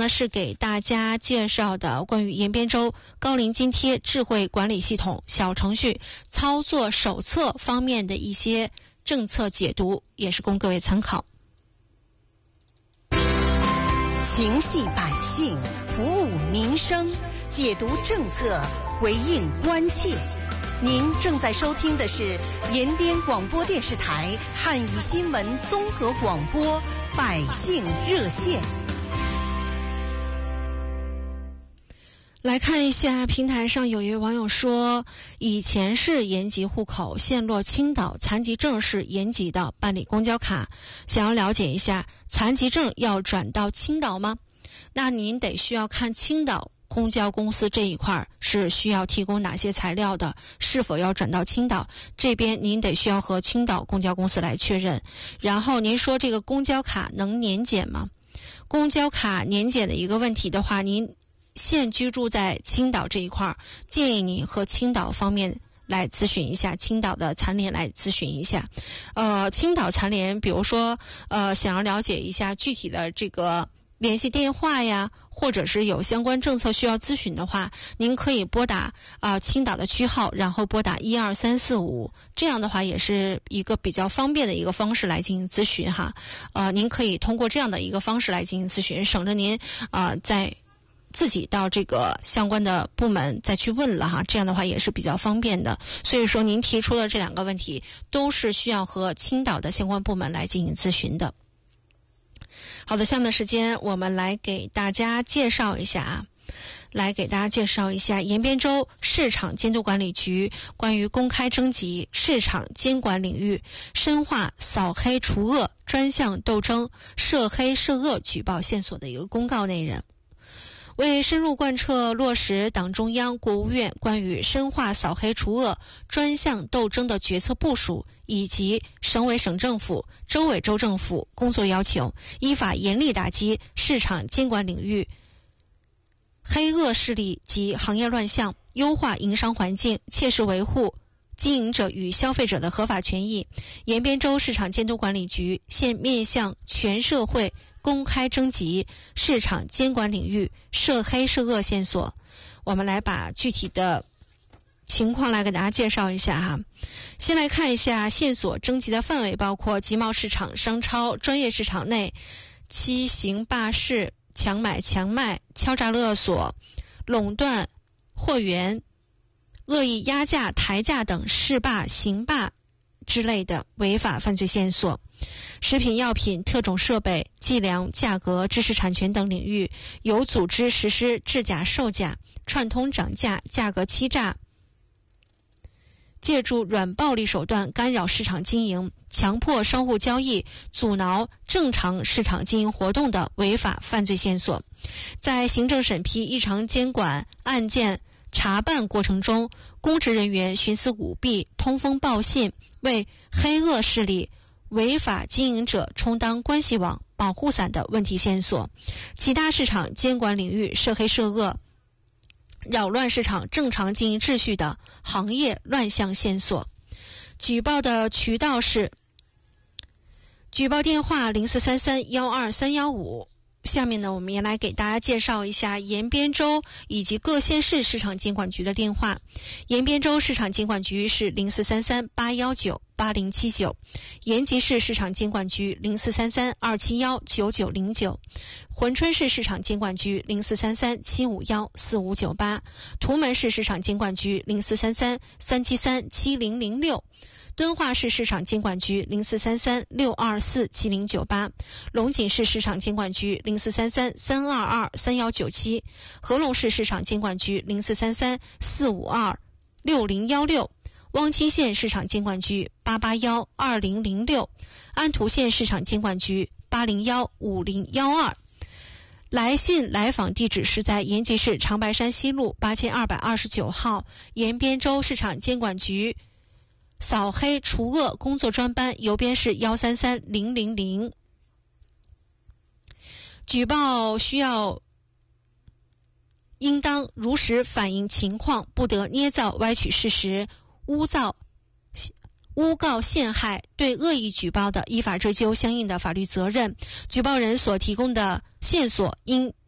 呢是给大家介绍的关于延边州高龄津贴智慧管理系统小程序操作手册方面的一些政策解读，也是供各位参考。 情系百姓，服务民生，解读政策，回应关切。您正在收听的是延边广播电视台汉语新闻综合广播百姓热线。 来看一下平台上有一位网友说，以前是延吉户口，现落青岛，残疾证是延吉的，办理公交卡，想要了解一下残疾证要转到青岛吗？那您得需要看青岛公交公司这一块是需要提供哪些材料的，是否要转到青岛这边，您得需要和青岛公交公司来确认。然后您说这个公交卡能年检吗？公交卡年检的一个问题的话，您现居住在青岛这一块，建议你和青岛方面来咨询一下，青岛的残联来咨询一下。青岛残联比如说想要了解一下具体的这个联系电话呀，或者是有相关政策需要咨询的话，您可以拨打青岛的区号，然后拨打12345，这样的话也是一个比较方便的一个方式来进行咨询哈。您可以通过这样的一个方式来进行咨询，省着您在自己到这个相关的部门再去问了哈，这样的话也是比较方便的。所以说您提出的这两个问题都是需要和青岛的相关部门来进行咨询的。好的，下面的时间我们来给大家介绍一下延边州市场监督管理局关于公开征集市场监管领域深化扫黑除恶专项斗争涉黑涉恶举报线索的一个公告内容。为深入贯彻落实党中央、国务院关于深化扫黑除恶专项斗争的决策部署以及省委省政府、州委州政府工作要求，依法严厉打击市场监管领域黑恶势力及行业乱象，优化营商环境，切实维护经营者与消费者的合法权益。延边州市场监督管理局现面向全社会公开征集市场监管领域涉黑涉恶线索。我们来把具体的情况来给大家介绍一下哈。先来看一下线索征集的范围，包括集贸市场、商超、专业市场内欺行霸市、强买强卖、敲诈勒索、垄断货源、恶意压价抬价等市霸行霸之类的违法犯罪线索。食品药品、特种设备、计量、价格、知识产权等领域有组织实施制假售假、串通涨价、价格欺诈，借助软暴力手段干扰市场经营、强迫商户交易、阻挠正常市场经营活动的违法犯罪线索。在行政审批异常监管案件查办过程中，公职人员徇私舞弊、通风报信，为黑恶势力、违法经营者充当关系网、保护伞的问题线索。其他市场监管领域涉黑涉恶、扰乱市场正常经营秩序的行业乱象线索。举报的渠道是举报电话0433-12315。下面呢，我们也来给大家介绍一下延边州以及各县市市场监管局的电话。延边州市场监管局是0433-819-8079，延吉市市场监管局0433-271-9909，珲春市市场监管局0433-751-4598，图门市市场监管局0433-373-7006。敦化市市场监管局0433-624-7098，龙井市市场监管局0433-322-3197，和龙市市场监管局0433-452-6016，汪清县市场监管局881-2006，安图县市场监管局801-5012。来信来访地址是在延吉市长白山西路8229号延边州市场监管局扫黑除恶工作专班，邮编是133000。举报需要应当如实反映情况，不得捏造歪曲事实、诬告陷害，对恶意举报的依法追究相应的法律责任。举报人所提供的线索应